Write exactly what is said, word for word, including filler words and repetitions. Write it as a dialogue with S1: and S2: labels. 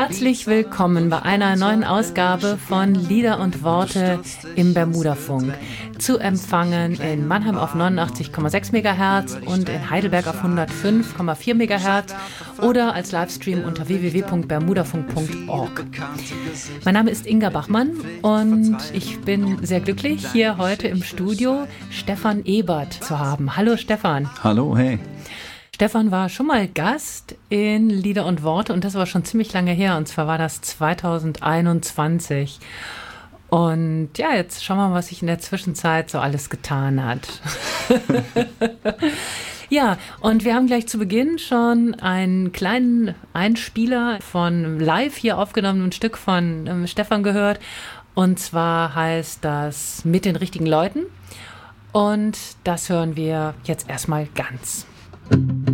S1: Herzlich willkommen bei einer neuen Ausgabe von Lieder und Worte im Bermudafunk. Zu empfangen in Mannheim auf neunundachtzig Komma sechs Megahertz und in Heidelberg auf hundertfünf Komma vier Megahertz oder als Livestream unter w w w punkt bermudafunk punkt org. Mein Name ist Inga Bachmann und ich bin sehr glücklich, hier heute im Studio Stefan Ebert zu haben. Hallo Stefan.
S2: Hallo, hey.
S1: Stefan war schon mal Gast in Lieder und Worte und das war schon ziemlich lange her, und zwar war das zwanzig einundzwanzig. Und ja, jetzt schauen wir mal, was sich in der Zwischenzeit so alles getan hat. Ja, und wir haben gleich zu Beginn schon einen kleinen Einspieler von live hier aufgenommenem Stück von ähm, Stefan gehört. Und zwar heißt das Mit den richtigen Leuten. Und das hören wir jetzt erstmal ganz.